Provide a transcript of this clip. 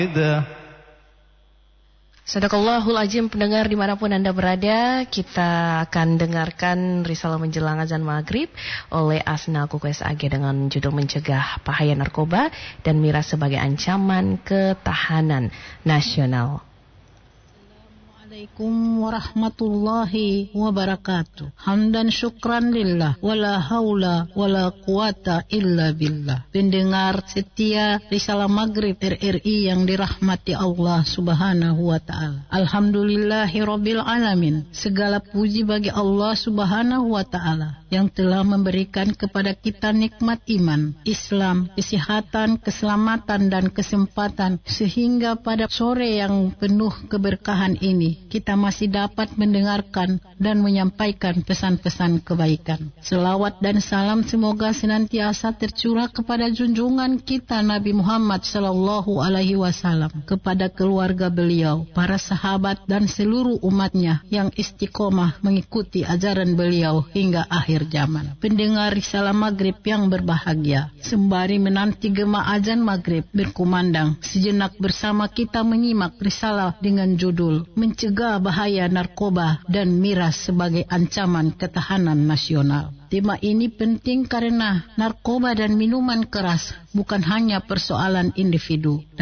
Sadaqallahul Azim. Pendengar dimanapun Anda berada, kita akan dengarkan risalah menjelang azan maghrib oleh Asna Kuku SAG dengan judul Mencegah Bahaya Narkoba dan Miras sebagai Ancaman Ketahanan Nasional. Assalamualaikum warahmatullahi wabarakatuh. Hamdan syukran lillah, wala haula wala quwata illa billah. Pendengar setia Risalah Maghrib RRI yang dirahmati Allah Subhanahu wa ta'ala. Alhamdulillahirabbil alamin. Segala puji bagi Allah Subhanahu wa ta'ala yang telah memberikan kepada kita nikmat iman, Islam, kesehatan, keselamatan dan kesempatan sehingga pada sore yang penuh keberkahan ini kita masih dapat mendengarkan dan menyampaikan pesan-pesan kebaikan. Selawat dan salam semoga senantiasa tercurah kepada junjungan kita Nabi Muhammad sallallahu alaihi wasallam, kepada keluarga beliau, para sahabat dan seluruh umatnya yang istiqomah mengikuti ajaran beliau hingga akhir zaman. Pendengar Risalah Maghrib yang berbahagia, sembari menanti gema azan maghrib berkumandang, sejenak bersama kita menyimak risalah dengan judul Mencegah Bahaya Narkoba dan Miras sebagai Ancaman Ketahanan Nasional. Tema ini penting karena narkoba dan minuman keras bukan hanya persoalan individu,